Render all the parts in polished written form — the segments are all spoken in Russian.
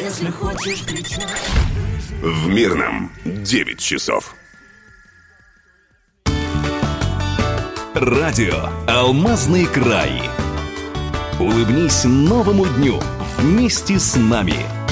если хочешь кричать. В Мирном 9 часов. Радио «Алмазный край». Улыбнись новому дню вместе с нами.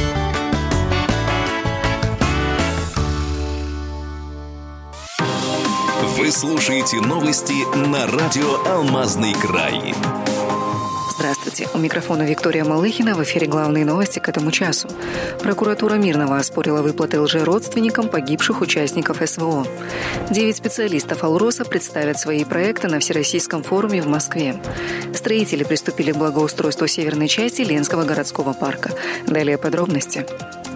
Вы слушаете новости на радио «Алмазный край». Здравствуйте. У микрофона Виктория Малыхина. В эфире главные новости к этому часу. Прокуратура Мирного оспорила выплаты лжеродственникам погибших участников СВО. 9 специалистов «Алроса» представят свои проекты на Всероссийском форуме в Москве. Строители приступили к благоустройству северной части Ленского городского парка. Далее подробности.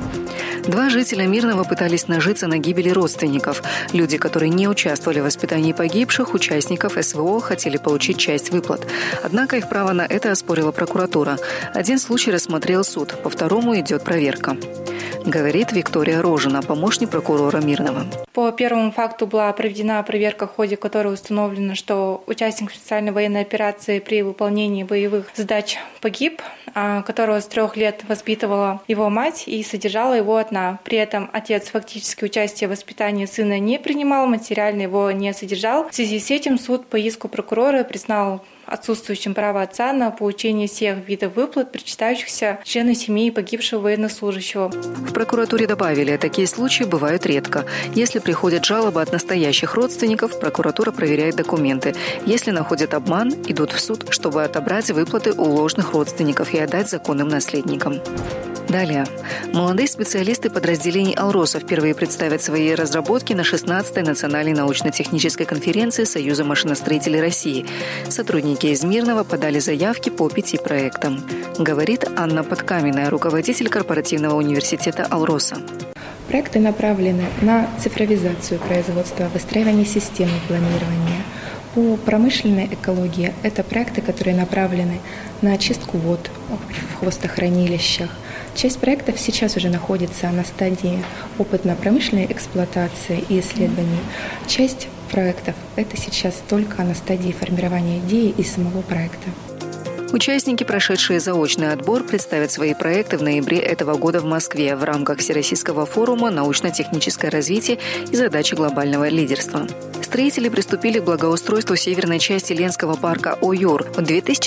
2 жителя Мирного пытались нажиться на гибели родственников. Люди, которые не участвовали в воспитании погибших участников СВО, хотели получить часть выплат. Однако их право на это оспорила прокуратура. Один случай рассмотрел суд, по второму идет проверка. Говорит Виктория Рожина, помощник прокурора Мирного. По первому факту была проведена проверка, в ходе которой установлено, что участник специальной военной операции при выполнении боевых задач погиб, которого с 3 лет воспитывала его мать и содержала его одна. При этом отец фактически участие в воспитании сына не принимал, материально его не содержал. В связи с этим суд по иску прокурора признал отсутствующим право отца на получение всех видов выплат, причитающихся члену семьи погибшего военнослужащего. В прокуратуре добавили, такие случаи бывают редко. Если приходят жалобы от настоящих родственников, прокуратура проверяет документы. Если находят обман, идут в суд, чтобы отобрать выплаты у ложных родственников и отдать законным наследникам. Далее. Молодые специалисты подразделений «Алроса» впервые представят свои разработки на 16-й национальной научно-технической конференции Союза машиностроителей России. Сотрудники из Мирного подали заявки по 5 проектам. Говорит Анна Подкаменная, руководитель корпоративного университета «Алроса». Проекты направлены на цифровизацию производства, выстраивание системы планирования. По промышленной экологии это проекты, которые направлены на очистку вод в хвостохранилищах. Часть проектов сейчас уже находится на стадии опытно-промышленной эксплуатации и исследований. Часть проектов это сейчас только на стадии формирования идеи и самого проекта. Участники, прошедшие заочный отбор, представят свои проекты в ноябре этого года в Москве в рамках Всероссийского форума «Научно-техническое развитие и задачи глобального лидерства». Строители приступили к благоустройству северной части Ленского парка «Оюр». В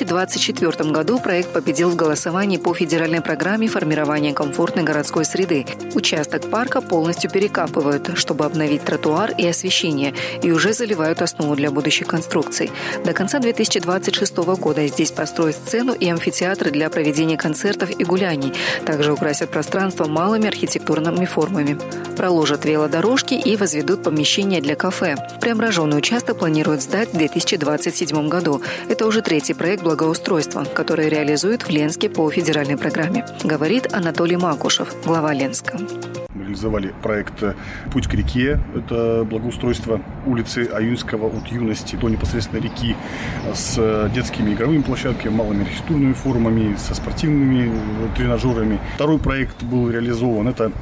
2024 году проект победил в голосовании по федеральной программе формирования комфортной городской среды. Участок парка полностью перекапывают, чтобы обновить тротуар и освещение, и уже заливают основу для будущих конструкций. До конца 2026 года здесь построят сцену и амфитеатры для проведения концертов и гуляний. Также украсят пространство малыми архитектурными формами. Проложат велодорожки и возведут помещения для кафе. Преображенный участок планируют сдать в 2027 году. Это уже 3-й проект благоустройства, который реализует в Ленске по федеральной программе. Говорит Анатолий Макушев, глава Ленска. Мы реализовали проект «Путь к реке». Это благоустройство улицы Аюнского от Юности до непосредственно реки с детскими игровыми площадками, малыми архитектурными формами, со спортивными тренажерами. Второй проект был реализован. Это